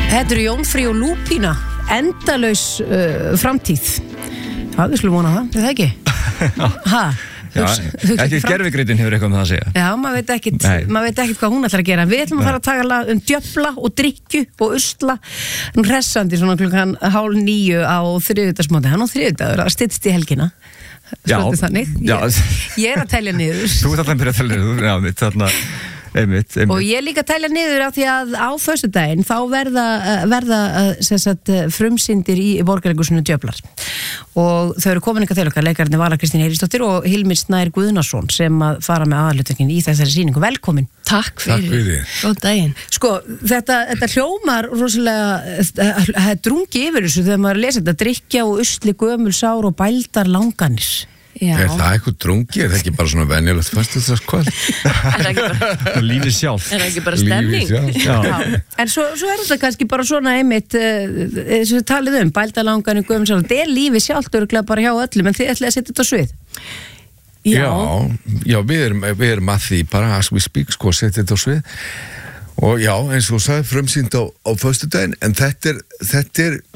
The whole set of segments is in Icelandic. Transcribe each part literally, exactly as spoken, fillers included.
Þetta eru Jónfrí og Lúpína, endalaus uh, framtíð. Já, við skulum vona það, er það ekki? Ha? Já, ekki gervigreitin hefur eitthvað með það að segja. Já, maður veit ekkit, maður veit ekkit hvað hún ætlar að gera. Við ætlum að fara að taka um djöfla og drykju og usla. Hressandi svona klukkan hálf níu á þriðjudagsmóti. Hann á þriðjudagur, það styttst í helgina. Já, þannig. Ég, ég er að telja niður. Þú ert alltaf að byrja að telja niður, já, mitt þarna. Einmitt, einmitt. Og ég líka tælja niður af því að á föstudaginn þá verða, verða sagt, frumsyndir í Borgarleikhúsinu Djöflar og þau eru komin eitthvað til okkar, leikararnir Vala Kristín Eiríksdóttir og Hilmir Snær Guðnason sem að fara með aðalhlutverkin í þessari sýningu. Velkomin. Takk fyrir. Takk fyrir. Góð daginn. Sko, þetta, þetta hljómar rosalega, það er drungi yfir þessu þegar maður lesa þetta, drykja og usli gömul sár og bældar langanir. Já. Er það eitthvað drungi? Er það ekki bara svona venjulegt föstudagskvöld? Er það ekki bara lífið sjálf? Er það ekki bara stemning? Lífið sjálf. Já. En svo, svo er þetta kannski bara svona einmitt eins og við talið um, bældalangan í gömul sár, þetta er lífið sjálft örgulega bara hjá öllum, en þið ætlaði að setja þetta á svið. Já, já, við erum, við erum að því bara as we speak, sko, setja þetta á svið og já, eins og sagði frumsýnd á, á föstudaginn, en þetta er, þetta er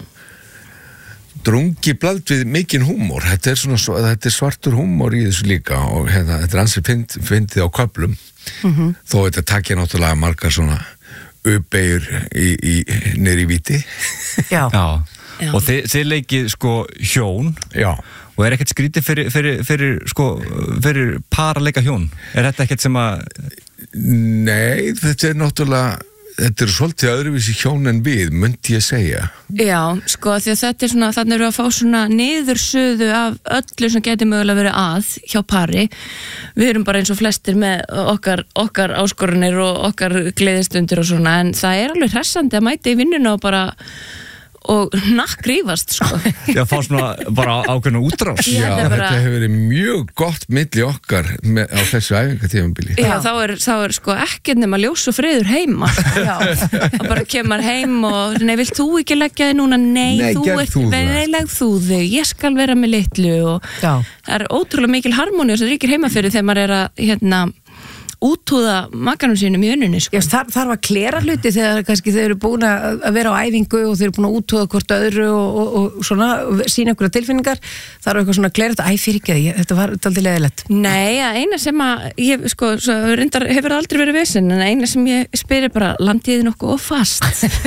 drungi bland við mikinn húmor. Þetta er svona, þetta er svartur húmor í þessu líka og hérna, þetta er ansið fynd, fyndið á köflum mm-hmm. þó þetta takja náttúrulega margar svona uppeyjur í, í, niður í víti. Já. Já. Já. Og þið, þið leikið sko hjón. Já. Og er ekkert skrítið fyrir, fyrir, fyrir sko, fyrir par að leika hjón? Er þetta ekkert sem að... Nei, þetta er náttúrulega þetta er svolítið öðruvísi hjón en við, myndi ég segja. Já, sko, því að þetta er svona, þannig erum við að fá svona niðursuðu af öllu sem geti mögulega verið að hjá pari. Við erum bara eins og flestir með okkar, okkar áskorunir og okkar gleðistundir og svona, en það er alveg hressandi að mæta í vinnuna og bara og nakkrífast, sko. Já, fá svona bara ákveðna útrás. Já, Já þetta bara... hefur verið mjög gott milli okkar með, á þessu æfingatímabili. Já, þá er, þá er sko ekkert nema ljós og friður heima. Já, og bara kemur heim og, nei, vilt þú ekki leggja þig núna? Nei, Nei, þú gerð ert, þú það. nei, legg þú þig, ég skal vera með litlu og Já. það er ótrúlega mikil harmóni sem ríkir heima fyrir þegar maður er að, hérna, útúða makanum sínum í unnunni, sko. Já, þar, þar var klera hluti þegar kannski þeir eru búin að vera á æfingu og þeir eru búin að útúða hvort öðru og, og, og svona, sína einhverja tilfinningar. Það er eitthvað svona klera þetta, æ, fyrir ekki það, þetta var aldrei leðilegt. Nei, eina sem að, ég, sko, svo, reyndar hefur aldrei verið vesen, en eina sem ég spyrir bara, landiði nokkuð of fast?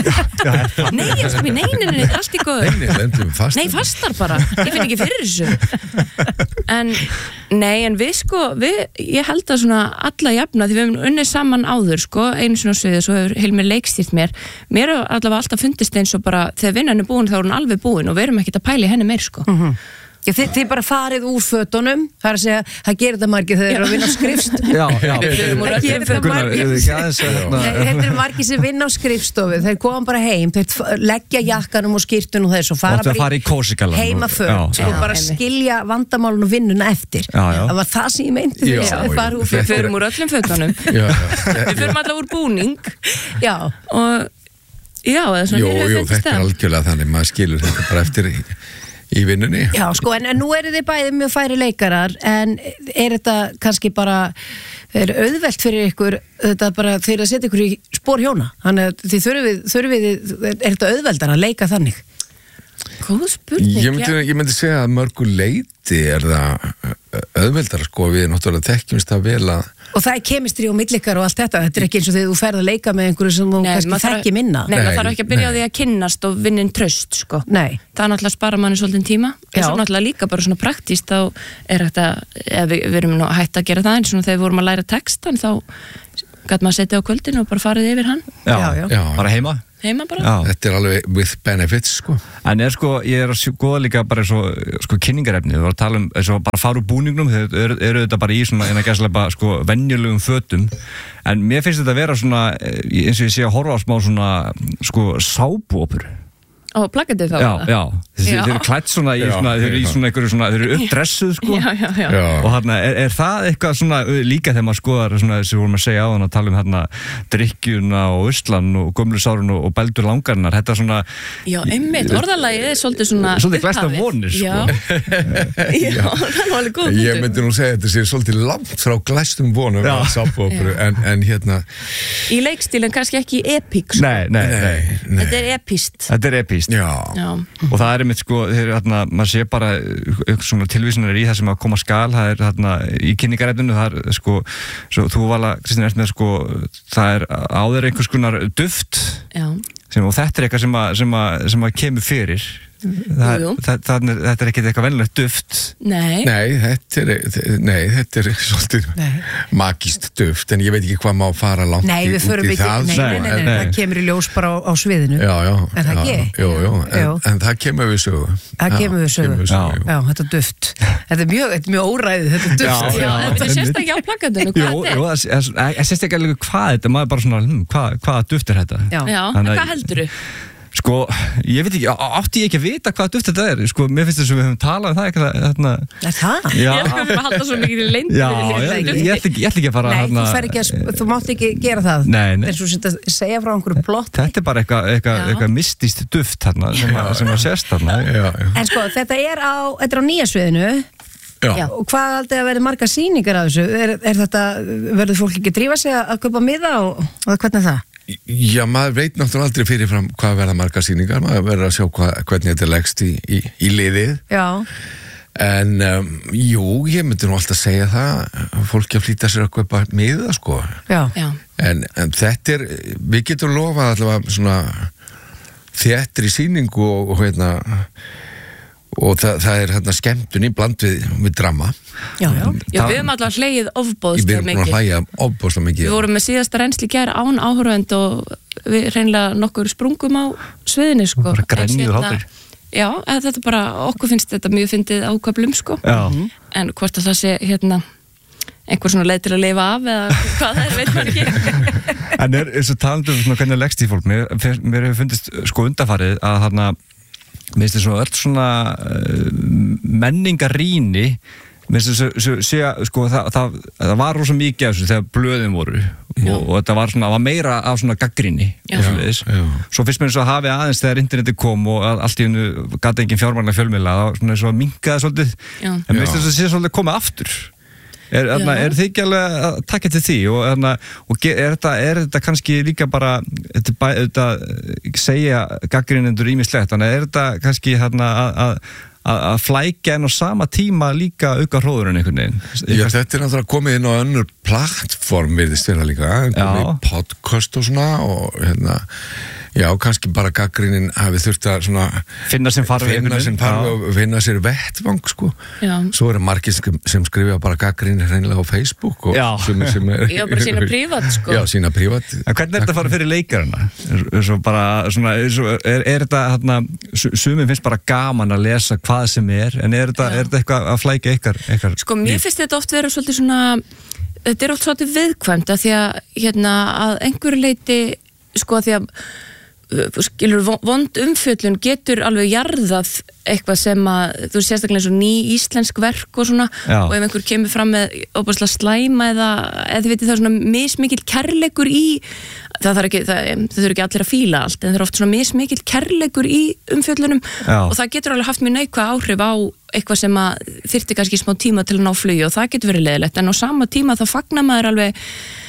Nei, ég sko, nei, nei, nei, allt í góðu. Nei, lendum við fastar. Nei, fastar bara, ég finn ekki fyrir þessu. En, nei, en við sko, við, ég held að svona alla jafna, því við hefum unnið saman áður, sko, einu svona sviði, svo hefur Hilmir leikstýrt mér. Mér hefur allavega alltaf fundist eins og bara, þegar vinnan er búin, þá er hún alveg búin og við erum ekkert að pæla í henni meir, sko. Mm-hmm. Já, þið, þið bara farið úr fötunum, það er að segja, það gerir þetta margir þegar þeir eru að vinna á skrifstofu. Já, já. Við förum úr Það öllum gerir þetta fötum. margir. Þetta eru margir sem vinna á skrifstofu, þeir koma bara heim, þeir leggja jakkanum og skýrtun og þess og fara Og það fara í kósikalan. heima föt og bara skilja vandamálun og vinnuna eftir. Já, já. Það var það sem ég meinti Já, þegar já. þið fara úr Við fötunum. förum úr öllum fötunum. Já, já. Við förum alltaf úr búning Já. og já, eða svona Jú, þér hefur jú, fundist þetta er það. algjörlega þannig, maður skilur þetta bara eftir í, í vinnunni. Já, sko, en, en nú eru þið bæði mjög færi leikarar, en er þetta kannski bara, er auðvelt fyrir ykkur, þetta bara þeir að setja ykkur í spór hjóna, þannig að þið þurfið, þurfið, er þetta auðveldar að leika þannig? Góð spurning, Ég myndi, ég myndi segja að mörgu leiti er það auðveldar, sko, við náttúrulega þekkjumst það vel að Og það er kemistri og millikar og allt þetta, þetta er ekki eins og þegar þú ferð að leika með einhverju sem þú Nei, kannski maður þarf- þekki minna. Nei, maður Nei, þarf ekki að byrja á nei. því að kynnast og vinnin tröst, sko. Nei. Það er náttúrulega að spara manni svolítið tíma. En Já. svo náttúrulega líka bara svona praktíst, þá er þetta, ef við, við erum nú hætt að gera það, en svona þegar við vorum að læra textan, þá gæti maður að setja á kvöldinu og bara farið yfir hann. Já, Já, já. já. Bara heima. Heima bara. Já. þetta er alveg with benefits, sko. En er sko, ég er að skoða líka bara svo, sko, kynningarefni, við varum að tala um eins og bara fara úr búningnum, þeir eru, eru þetta bara í svona, en að gæslega sko, venjulegum fötum, en mér finnst þetta að vera svona, eins og ég sé að horfa á smá svona, sko, sápuóperu. Á plakatið þá? Já, já, þeir, Já. þeir eru klætt svona í Já, svona, þeir eru í já. svona einhverju svona, þeir eru uppdressuð sko Já, já, já. Já. og hérna, er, er það eitthvað svona líka þegar maður skoðar svona þessi vorum að segja á þann að tala um hérna drikkjuna og uslan og gömlusárun og, og beldur langarnar, þetta svona Já, einmitt, orðalagið er svolítið svona Svolítið glæsta upphafið. vonir, sko. Já, já það er alveg góð Ég punktur. myndi nú segja að þetta sé svolítið langt frá glæstum vonum Já. að sápuóperu, en, en hérna Í leikstílinn kannski ekki epík sko. Nei, nei, nei, Nei, nei. Þetta er epíst þetta er epíst Já, Já, og það er einmitt sko, þeir, hérna, maður sé bara eitthvað svona tilvísunar í það sem að koma skal það er hérna í kynningarefninu það er sko, svo, þú Vala Kristín ert með sko, það er áður einhvers konar duft já, sem, og þetta er eitthvað sem að, sem að, sem að kemur fyrir það, Jú, jú. það, það, þetta er ekkert eitthvað venjulegt duft nei, nei, þetta er nei, þetta er svolítið Nei. magist duft, en ég veit ekki hvað má fara langt Nei, í- við út förum í ekki, það, nei, sko, nei, nei, nei, en- nei. það kemur í ljós bara á, á sviðinu. Já, já, Er það já, ekki? Jú, jú, en, Jú. en það kemur við sögu Það Já, kemur við sögu. kemur Já. Já, þetta er duft. Þetta er mjög, þetta er mjög óræðið, þetta er duft. já, þetta sést ekki á plakatinu Jú, hvað jú, þetta er það ég sést ekki alveg hvað þetta, maður bara svona hm, hvað, hvaða duft er þetta? Já. Já, Þannig að- hvað heldurðu? Sko, ég veit ekki, á- átti ég ekki að vita hvaða duft þetta er, sko, mér finnst þess að við höfum talað um það eitthvað, hérna, Er það? já, Ég er sko að halda svo mikið í leynd já, Ég veit ég, það ég, ekki. ég ætla ekki, ég ætla ekki að fara, Nei, hérna, þú, fer ekki að, sp- þú mátt ekki gera það. Nei, nei. En svo setja að segja frá einhverju plott. þetta er bara eitthvað, eitthvað, Já. eitthvað mistist duft, hérna, sem, að, sem að sést, hérna, Já, já, En sko, þetta er á, þetta er á nýja sviðinu. já. Já. Og hvað aldrei að verða marga sýningar af þessu? Er, er þetta, verður fólk ekki að drífa sig að, að kaupa miða og, og hvernig er það? Já, maður veit náttúrulega aldrei fyrirfram hvað verða margar sýningar, maður verður að sjá hva, hvernig þetta leggst í, í, í liðið Já. en um, jú, ég myndi nú alltaf segja það fólki að flýta sér að kaupa miða, sko Já. Já, en, en þetta er, við getum lofað allavega svona þéttri sýningu og, og hérna og það, það er hérna skemmtun í bland við, við drama Já, já. já við höfum allavega hlegið Við ofbóðslega erum búin að mikið hlæja ofbóðslega mikið Við vorum með síðasta reynsli gær án áhörvend og við reynlega nokkur sprungum á sviðinu sko. Bara grenjuðu En hérna- hlátri. Já, eða þetta bara, okkur finnst þetta mjög fyndið ákvæplum sko. Já. En hvort að það sé hérna einhver svona leið til að lifa af eða hvað það er, veit maður ekki En er eins og talandi um svona hvernig leggst í fólk, mér, mér hefur fundist sko undarfarið að þarna, mér finnst þess að öll svona uh, menningarýni mér finnst þess að segja, sko, það, það, það var rosa mikið af þessu þegar blöðin voru og, og þetta var svona, var meira af svona gaggrinni Já. og svoleiðis. Já, já. Svo finnst mér eins og að hafi aðeins þegar interneti kom og að allt í hennu gata engin fjármagna fjölmiðla, það var svona eins og að minnka það svolítið, Já. en mér finnst Já. þess að sé svolítið komið aftur. Er, erna, Já. er þið ekki alveg að taka til því og, erna, og ge- er, þetta, er þetta kannski líka bara þetta, bæ, þetta segja gaggrinendur ímislegt, þannig er þetta kannski hérna, að, að, að, að flækja en á sama tíma líka auka hróðurinn einhvern veginn? Já, þetta er náttúrulega komið inn á önnur plattform virðist vera líka, komið Já. í podcast og svona og hérna, já, kannski bara gaggrinin hafi þurft að svona Finna sem farveg finna einhvern sem veginn. farfi Já. og finna sér vettvang, sko. Já. Svo eru margir sem, sem skrifa bara gaggrinir hreinlega á Facebook og Já. sem, sem er Já, bara sína prívat, sko. Já, sína prívat. En hvernig er þetta að fara fyrir leikarana? Er, bara, svona, er, er, er þetta hérna, sumum finnst bara gaman að lesa hvað sem er, en er þetta, Já. er þetta eitthvað að flækja ykkar, ykkar Sko, mér finnst þetta oft vera svolítið svona þetta er oft svolítið viðkvæmt að því að, hérna, að einhverju leiti sko að því að uh, skilur, vo- vond umfjöllun getur alveg jarðað eitthvað sem að, þú veist, sérstaklega eins og ný íslensk verk og svona Já. og ef einhver kemur fram með óbúslega slæma eða, eða þið veitir það er svona mismikill kærleikur í það þarf ekki, það, það þurfi ekki allir að fíla allt en það er oft svona mismikill kærleikur í umfjöllunum Já. og það getur alveg haft mjög neikvæð áhrif á eitthvað sem að þyrfti kannski smá tíma til að ná flugi og það getur verið leiðilegt en á sama tíma þá fagnar maður alveg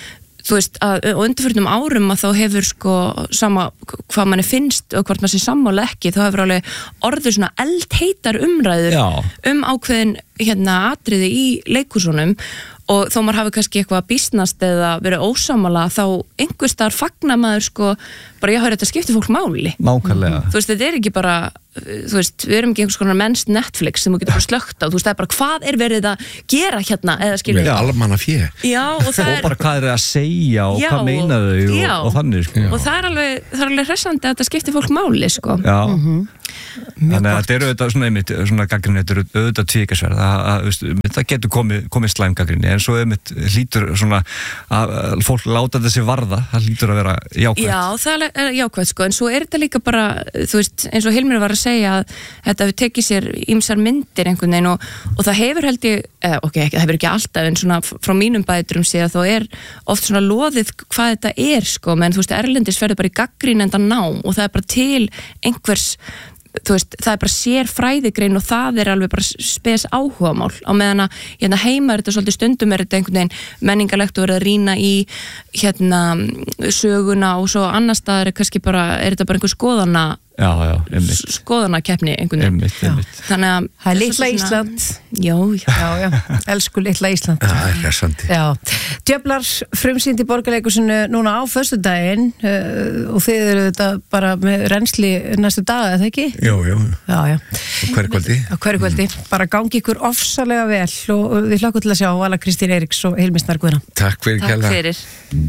þú veist, að, og undirförnum árum að þá hefur sko sama hvað manni finnst og hvort maður sé sammála ekki þá hefur alveg orðið svona eldheitar umræður Já. um ákveðin hérna atriði í leikúsunum og þó maður hafi kannski eitthvað að býsnast eða verið ósammála þá einhvers staðar fagnar maður sko bara ég höfði þetta skipti fólk máli nákvæmlega. þú veist, þetta er ekki bara þú veist, við erum ekki einhvers konar menns Netflix sem þú getur bara slögt á, þú veist, það er bara hvað er verið að gera hérna, eða skilur Með almanna fjö. Já, og það Og er bara hvað er það að segja og Já, hvað meina þau og, já. og þannig sko. og það er alveg, það er alveg hressandi að þetta skiptir fólk máli sko. Já, Þannig að þetta eru auðvitað svona einmitt, svona gaggrinni, þetta eru auðvitað tvíkasverð að, að, að það getur komið, komið slæm gaggrinni, en svo einmitt hlýtur svona að fólk láta þessi varða, það hlýtur að vera jákvæmt. Já, það er jákvæmt sko, en svo er þetta líka bara, þú veist, eins og Hilmir var að segja að þetta við tekið sér ýmsar myndir einhvern veginn og, og það hefur held ég, eh, ok, það hefur ekki alltaf, en svona frá mínum bæturum séð þá er oft svona loðið hvað þetta er sko, menn þú veist, erlendis ferður bara í gagnrýnenda nám og það er bara til einhvers þú veist, það er bara sér fræðigrein og það er alveg bara spes áhugamál á meðan að hérna, heima er þetta svolítið stundum er þetta einhvern veginn menningarlegt og verið að rýna í hérna söguna og svo annar staðar er kannski bara, er þetta bara einhver skoðana Já, já, einmitt. Skoðanakeppni einhvern veginn. Einmitt, einmitt. Þannig að það er litla Ísland. Já, já. Já, já, elsku litla Ísland. Það er hressandi. Já, Djöflar frumsýnd í Borgarleikhúsinu núna á föstudaginn uh, og þið eru þetta bara með reynsli næstu daga, eða ekki? Jú, jú. Já, já. Og hverju kvöldi? Á hverju kvöldi. Bara gangi ykkur ofsalega vel og við hlökkum til að sjá Vala Kristín Eiríks og Hilmir Snær Guðna. Takk fyrir Takk kærlega. fyrir.